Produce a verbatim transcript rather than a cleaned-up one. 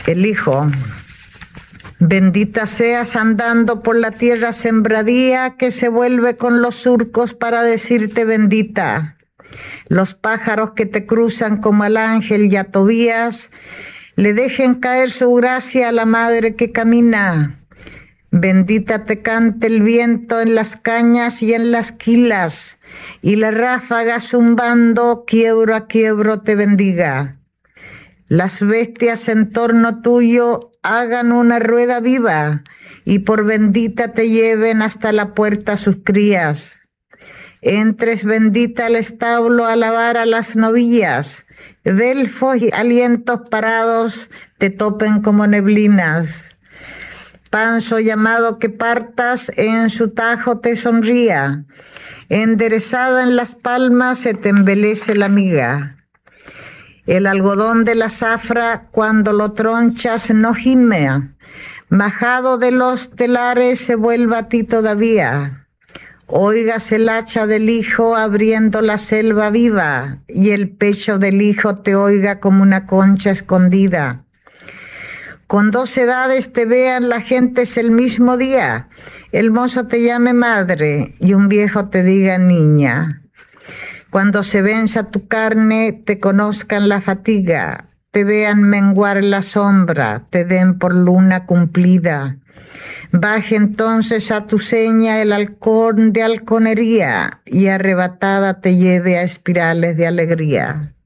El hijo: bendita seas andando por la tierra sembradía, que se vuelve con los surcos para decirte bendita. Los pájaros que te cruzan como al ángel y a Tobías, le dejen caer su gracia a la madre que camina. Bendita te cante el viento en las cañas y en las quilas, y la ráfaga zumbando quiebro a quiebro te bendiga. Las bestias en torno tuyo hagan una rueda viva, y por bendita te lleven hasta la puerta sus crías. Entres bendita al establo a lavar a las novillas, delfos y alientos parados te topen como neblinas. Panzo llamado que partas, en su tajo te sonría, enderezada en las palmas se te embelece la miga. El algodón de la zafra, cuando lo tronchas, no gime, majado de los telares se vuelva a ti todavía. Oigas el hacha del hijo abriendo la selva viva, y el pecho del hijo te oiga como una concha escondida. Con dos edades te vean la gentes el mismo día, el mozo te llame madre y un viejo te diga niña. Cuando se venza tu carne, te conozcan la fatiga, te vean menguar la sombra, te den por luna cumplida. Baje entonces a tu seña el halcón de halconería, y arrebatada te lleve a espirales de alegría.